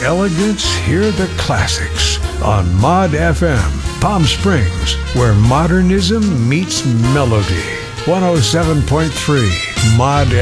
elegance, hear the classics on Mod FM, Palm Springs, where modernism meets melody. 107.3 Mod